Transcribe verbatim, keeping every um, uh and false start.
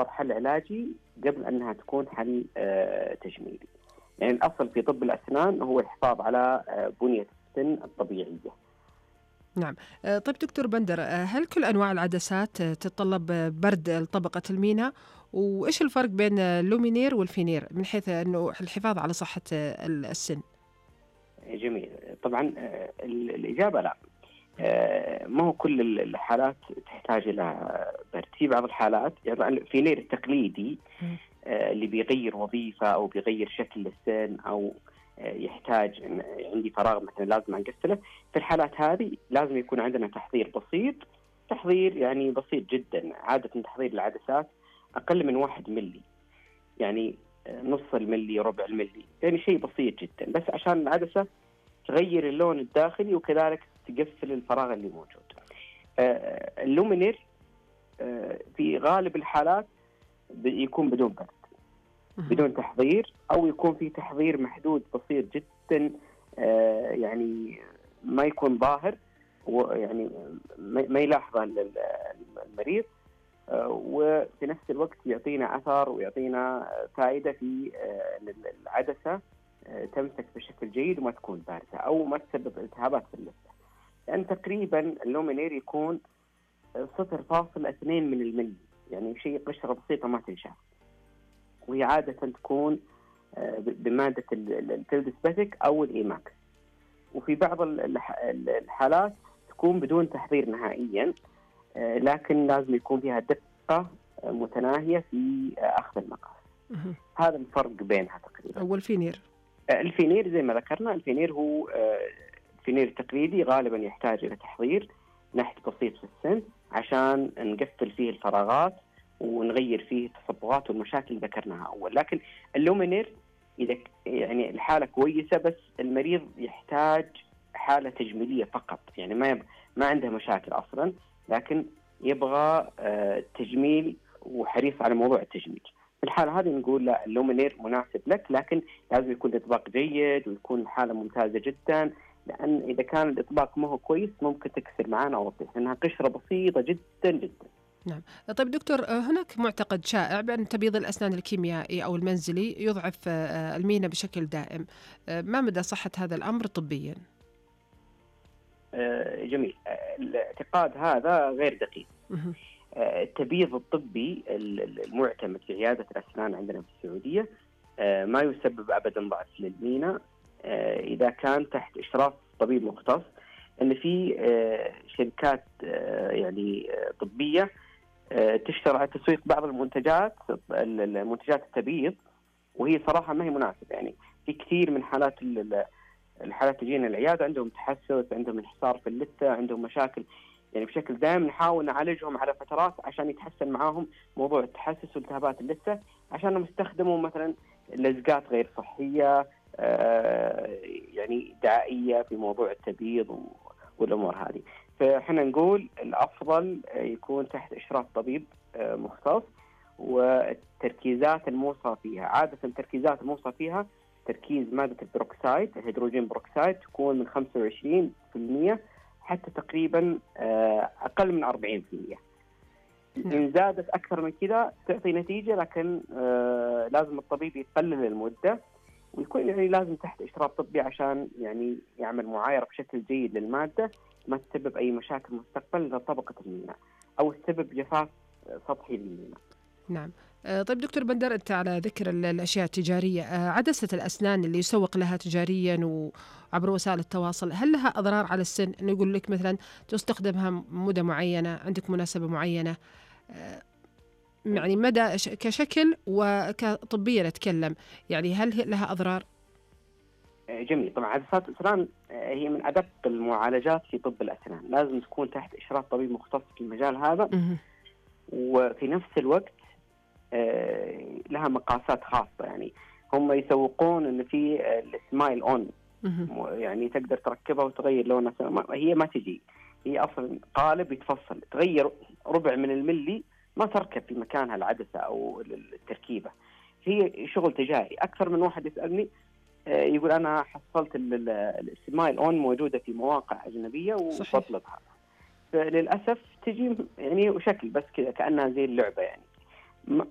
تعتبر حل علاجي قبل أنها تكون حل آه تجميلي. يعني الأصل في طب الأسنان هو الحفاظ على آه بنية السن الطبيعية. نعم. طيب دكتور بندر، هل كل أنواع العدسات تتطلب برد طبقة المينا؟ وإيش الفرق بين اللومينير والفينير من حيث أنه الحفاظ على صحة السن؟ جميل. طبعا الإجابة لا، ما هو كل الحالات تحتاج إلى برد. في بعض الحالات يعني الفينير التقليدي اللي بيغير وظيفة أو بيغير شكل السن أو يحتاج عندي فراغ مثلا لازم أقفله، في الحالات هذه لازم يكون عندنا تحضير بسيط، تحضير يعني بسيط جدا. عادة تحضير العدسات أقل من واحد ملي، يعني نص الملي ربع الملي، يعني شيء بسيط جدا بس عشان العدسة تغير اللون الداخلي وكذلك تقفل الفراغ اللي موجود. اللومينير في غالب الحالات يكون بدون برد، بدون تحضير، أو يكون في تحضير محدود بسيط جدا، آه يعني ما يكون ظاهر ويعني ما يلاحظه المريض، آه وفي نفس الوقت يعطينا أثر ويعطينا فائدة في آه العدسة آه تمسك بشكل جيد وما تكون باردة أو ما تسبب التهابات في اللثة. لأن يعني تقريبا اللومينير يكون صفر فاصلة اثنين من الملي، يعني شيء قشرة بسيطة ما تنشاف، وهي عادة تكون بمادة التلدسباتيك أو الإيماكس. وفي بعض الحالات تكون بدون تحضير نهائيا، لكن لازم يكون فيها دقة متناهية في أخذ المقاس. هذا الفرق بينها تقريبا. والفينير الفينير زي ما ذكرنا، الفينير هو الفينير التقليدي غالبا يحتاج إلى تحضير نحت بسيط في السن عشان نقفل فيه الفراغات ونغير فيه التصبغات والمشاكل اللي ذكرناها أول. لكن اللومينير إذا يعني الحالة كويسة بس المريض يحتاج حالة تجميلية فقط، يعني ما يب... ما عنده مشاكل أصلا، لكن يبغى آه تجميل وحريص على موضوع التجميل. في الحالة هذه نقول لا، اللومينير مناسب لك، لكن لازم يكون الإطباق جيد ويكون الحالة ممتازة جدا، لأن إذا كان الإطباق ما هو كويس ممكن تكسر معانا أو تطيح، لأنها قشرة بسيطة جدا جدا. نعم. طيب دكتور، هناك معتقد شائع بأن تبييض الأسنان الكيميائي أو المنزلي يضعف المينا بشكل دائم، ما مدى صحة هذا الأمر طبيا؟ جميل. الاعتقاد هذا غير دقيق. التبييض الطبي المعتمد في عيادة الأسنان عندنا في السعودية ما يسبب أبدا ضعف للمينا إذا كان تحت إشراف طبيب مختص. أن في شركات يعني طبية تشترع تسويق بعض المنتجات المنتجات التبييض، وهي صراحة ما هي مناسبة. يعني في كثير من حالات الحالات تجينا العيادة عندهم تحسس، عندهم انحسار في اللثة، عندهم مشاكل، يعني بشكل دائم نحاول نعالجهم على فترات عشان يتحسن معاهم موضوع التحسس والتهابات اللثة، عشان يستخدموا مثلا لزقات غير صحية يعني دعائية في موضوع التبييض والأمور هذه. فإحنا نقول الأفضل يكون تحت إشراف طبيب مختص، والتركيزات الموصى فيها عادة التركيزات الموصى فيها تركيز مادة البروكسايد، الهيدروجين بروكسايد، تكون من خمسة وعشرين بالمئة حتى تقريبا أقل من أربعين بالمئة. إن زادت أكثر من كذا تعطي نتيجة، لكن لازم الطبيب يقلل المدة ويكون يعني لازم تحت إشراف طبي عشان يعني يعمل معايرة بشكل جيد للمادة ما تسبب أي مشاكل مستقبل لطبقة المينا أو تسبب جفاف سطحي للمينا. نعم. طيب دكتور بندر، أنت على ذكر الأشياء التجارية، عدسة الأسنان اللي يسوق لها تجاريا وعبر وسائل التواصل، هل لها أضرار على السن؟ نقول لك مثلا تستخدمها مدة معينة، عندك مناسبة معينة، يعني مدى كشكل وكطبيا نتكلم، يعني هل لها أضرار؟ جميل. طبعا عدسات الأسنان هي من أدق المعالجات في طب الأسنان، لازم تكون تحت إشراف طبيب مختص في المجال هذا، وفي نفس الوقت لها مقاسات خاصة. يعني هم يسوقون إن في السمايل أون، يعني تقدر تركبها وتغير لونها، هي ما تجي، هي أصلا قالب يتفصل، تغير ربع من الملي ما تركب في مكانها العدسة أو التركيبة. هي شغل تجاري. أكثر من واحد يسألني يقول أنا حصلت السمايل أون موجودة في مواقع أجنبية وبطلبها، فللأسف تجي يعني شكل بس كذا كأنها زي اللعبة يعني.